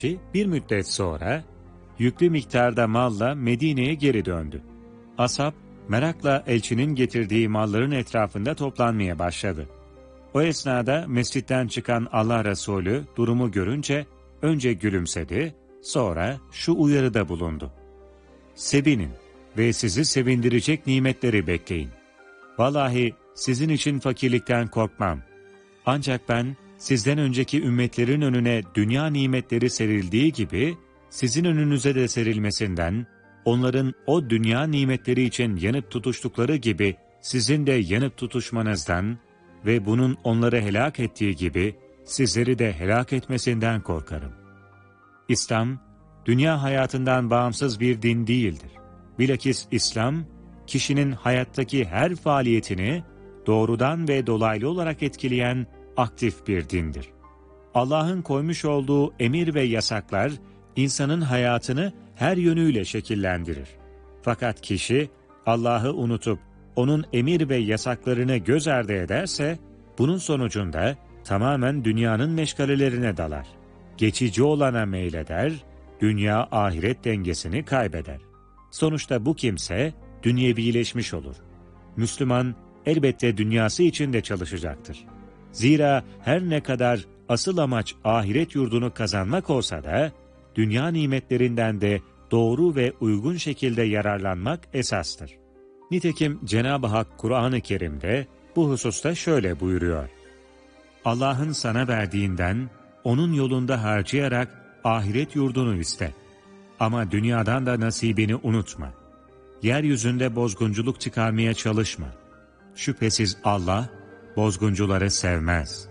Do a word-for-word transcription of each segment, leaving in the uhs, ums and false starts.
Bir müddet sonra yüklü miktarda malla Medine'ye geri döndü. Ashab merakla elçinin getirdiği malların etrafında toplanmaya başladı. O esnada mescitten çıkan Allah Resulü durumu görünce önce gülümsedi, sonra şu uyarıda bulundu. Sevinin ve sizi sevindirecek nimetleri bekleyin. Vallahi sizin için fakirlikten korkmam. Ancak ben sizden önceki ümmetlerin önüne dünya nimetleri serildiği gibi sizin önünüze de serilmesinden, onların o dünya nimetleri için yanıp tutuştukları gibi sizin de yanıp tutuşmanızdan ve bunun onları helak ettiği gibi sizleri de helak etmesinden korkarım. İslam, dünya hayatından bağımsız bir din değildir. Bilakis İslam, kişinin hayattaki her faaliyetini doğrudan ve dolaylı olarak etkileyen aktif bir dindir. Allah'ın koymuş olduğu emir ve yasaklar, insanın hayatını her yönüyle şekillendirir. Fakat kişi, Allah'ı unutup, onun emir ve yasaklarını göz ardı ederse, bunun sonucunda tamamen dünyanın meşgalelerine dalar. Geçici olana meyleder, dünya ahiret dengesini kaybeder. Sonuçta bu kimse dünyevileşmiş olur. Müslüman elbette dünyası için de çalışacaktır. Zira her ne kadar asıl amaç ahiret yurdunu kazanmak olsa da, dünya nimetlerinden de doğru ve uygun şekilde yararlanmak esastır. Nitekim Cenab-ı Hak Kur'an-ı Kerim'de bu hususta şöyle buyuruyor. Allah'ın sana verdiğinden, onun yolunda harcayarak ahiret yurdunu iste. Ama dünyadan da nasibini unutma. Yeryüzünde bozgunculuk çıkarmaya çalışma. Şüphesiz Allah, bozguncuları sevmez.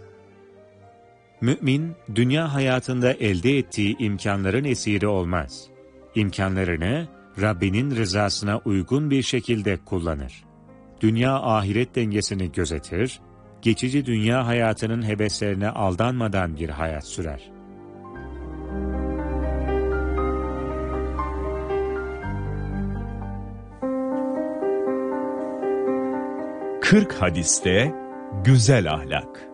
Mümin, dünya hayatında elde ettiği imkanların esiri olmaz. İmkanlarını Rabbinin rızasına uygun bir şekilde kullanır. Dünya ahiret dengesini gözetir, geçici dünya hayatının heveslerine aldanmadan bir hayat sürer. kırk hadiste güzel ahlak.